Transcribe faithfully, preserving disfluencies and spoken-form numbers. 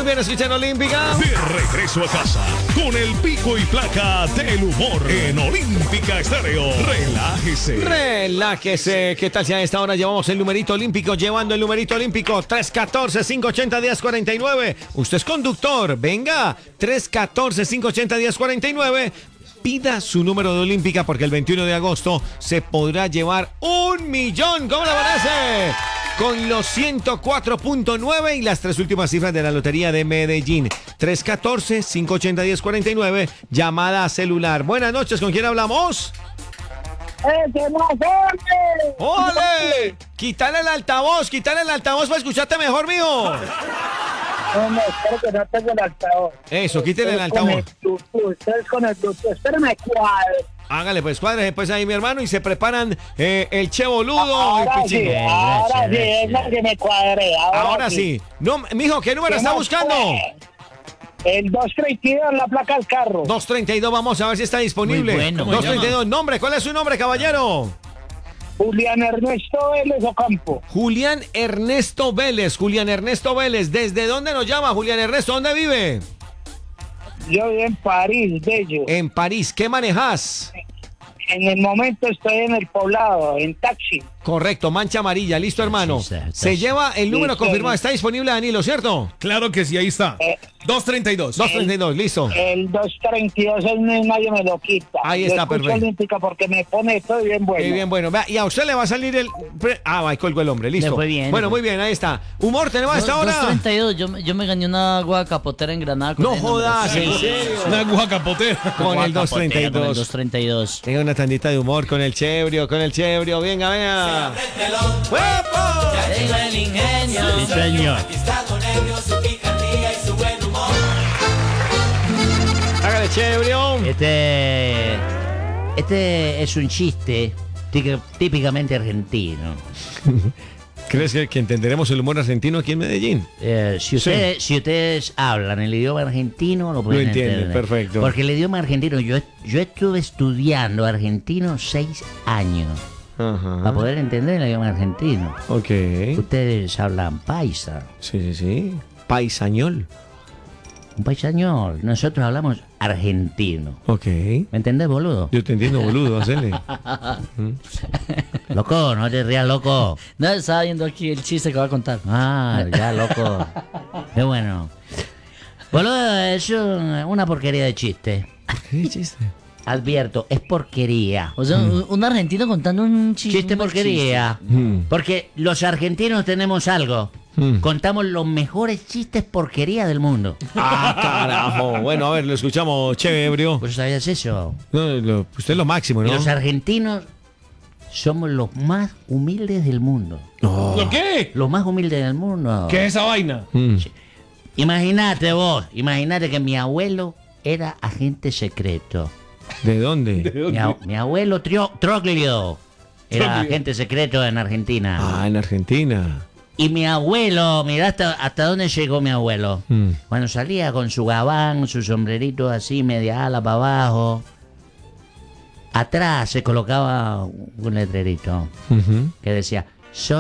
muy bien, escuchan Olímpica. De regreso a casa con el pico y placa del humor en Olímpica Estéreo. Relájese. Relájese. ¿Qué tal si a esta hora llevamos el numerito olímpico? Llevando el numerito olímpico tres uno cuatro, cinco ocho cero, uno cero cuatro nueve. Usted es conductor. Venga. tres uno cuatro, cinco ocho cero, uno cero cuatro nueve. Pida su número de Olímpica porque el veintiuno de agosto se podrá llevar un millón. ¿Cómo le parece? Con los ciento cuatro punto nueve y las tres últimas cifras de la Lotería de Medellín. tres uno cuatro, cinco ocho cero, uno cero cuatro nueve. Llamada celular. Buenas noches, ¿con quién hablamos? ¡Ese no es! ¡Ole! Quítale el altavoz, quítale el altavoz para escucharte mejor, mijo. No, no, espero que no tengo el altavoz. Eso, quítale el Ustedes con altavoz. el Bluetooth, Ustedes con el Bluetooth. Espérame, cuadre. Hágale pues, cuadre después ahí, mi hermano, y se preparan eh, el che boludo. Ahora el sí, pichín. ahora sí, es la que me cuadré. Ahora, Ahora sí. No, mijo, ¿qué número ¿Qué está no buscando? fue? El doscientos treinta y dos, la placa del carro. doscientos treinta y dos, vamos a ver si está disponible. Muy bueno, doscientos treinta y dos, nombre, ¿cuál es su nombre, caballero? Julián Ernesto Vélez Ocampo. Julián Ernesto Vélez, Julián Ernesto Vélez. ¿Desde dónde nos llama, Julián Ernesto? ¿Dónde vive? Yo vivo en París, Bello. En París. ¿Qué manejas? En el momento estoy en el poblado, en taxi. Correcto, mancha amarilla. Listo, hermano. Sí, sí, sí. Se lleva el número Listo. confirmado. Está disponible, Danilo, ¿cierto? Claro que sí, ahí está. Eh, doscientos treinta y dos. doscientos treinta y dos, listo. El doscientos treinta y dos es mío, nadie me lo quita. Ahí Yo está, escucho perfecto. Olímpica porque me pone esto bien bueno. Qué bien, bueno. Vea, y a usted le va a salir el... pre- Ah, ahí colgó el hombre, listo. Le fue bien, Bueno, le muy fue. bien, ahí está. Humor, tenemos a esta dos hora. treinta y dos, yo, me- yo me gané una agua capotera en Granada. con No el número jodas, seis. ¿en serio? Una aguja capotera. Con Agua el doscientos treinta y capotera, con el dos. doscientos treinta y dos. Tenga una tandita de humor con el chebrio, con el chebrio. Venga, venga. ¡Huepo! Tengo el ingenio. Sí, señor. Hágale, chebrio. Este, este es un chiste tí- típicamente argentino. ¿Crees que, que entenderemos el humor argentino aquí en Medellín? Eh, si, ustedes, si ustedes hablan el idioma argentino, lo pueden Lo entienden, entender. perfecto. Porque el idioma argentino, yo, yo estuve estudiando argentino seis años Ajá. para poder entender el idioma argentino. Ok. Ustedes hablan paisa, Sí, sí, sí. Paisañol. un paisañol. Nosotros hablamos argentino. Ok. ¿Me entendés, boludo? Yo te entiendo, boludo, hacele. Loco, no te rías, loco. No, estaba viendo aquí el chiste que va a contar. Ah, ya, loco. Qué bueno. Boludo, es un- una porquería de chiste. ¿Qué chiste? Advierto, es porquería. O sea, un, un argentino contando un chiste. Chiste un mal porquería. Mm. Porque los argentinos tenemos algo. Mm. Contamos los mejores chistes porquería del mundo. Ah, carajo. Bueno, a ver, lo escuchamos, chebrio. ¿Vos sabías eso? No, lo- usted es lo máximo, Y ¿no? los argentinos somos los más humildes del mundo. No. ¿Lo qué? Los más humildes del mundo. ¿Qué es esa vaina? Mm. Imagínate vos, imagínate que mi abuelo era agente secreto. ¿De dónde? Mi, a- mi abuelo Trio- Troglio era Troglio. agente secreto en Argentina. Ah, en Argentina. Y mi abuelo, mirá hasta, hasta dónde llegó mi abuelo. Mm. Cuando salía con su gabán, su sombrerito así, media ala para abajo, atrás se colocaba un letrerito Ujú. que decía, soy